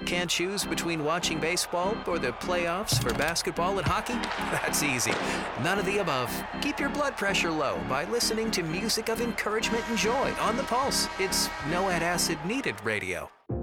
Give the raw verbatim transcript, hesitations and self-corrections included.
Can't choose between watching baseball or the playoffs for basketball and hockey? That's easy. None of the above. Keep your blood pressure low by listening to music of encouragement and joy on The Pulse. It's no ad acid needed radio.